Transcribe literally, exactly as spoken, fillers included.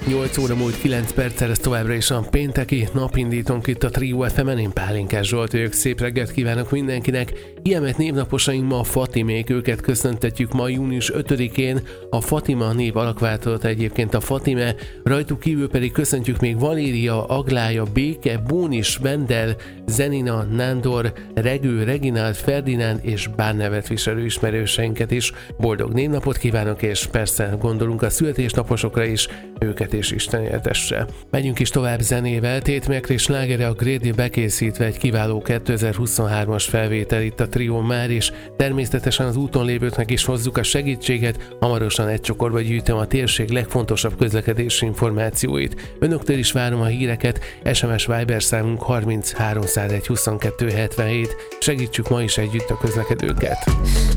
nyolc óra múlt kilenc perccel, ez továbbra is a pénteki napindítónk itt a Trio ef emen. Én Pálinkás Zsolt vagyok, szép reggelt kívánok mindenkinek. Kiemet névnaposaink ma a Fatimék, őket köszöntetjük ma június ötödikén. A Fatima név alakváltozata egyébként a Fatime, rajtuk kívül pedig köszöntjük még Valéria, Aglája, Béke, Bónis, Vendel, Zenina, Nándor, Regő, Reginald, Ferdinánd és bár nevet viselő ismerőseinket is. Boldog névnapot kívánok, és persze gondolunk a születésnaposokra is, őket is Isten éltesse. Menjünk is tovább zenével. Tate McRae slágere a Grady bekészítve egy kiváló kétezer-huszonhármas felvétel itt a Trión már, és természetesen az úton lévőknek is hozzuk a segítséget. Hamarosan egy csokorba gyűjtöm a térség legfontosabb közlekedési információit. Önöktől is várom a híreket. es em es Viber számunk harminc háromszázegy huszonkettő hetvenhét. Segítsük ma is együtt a közlekedőket.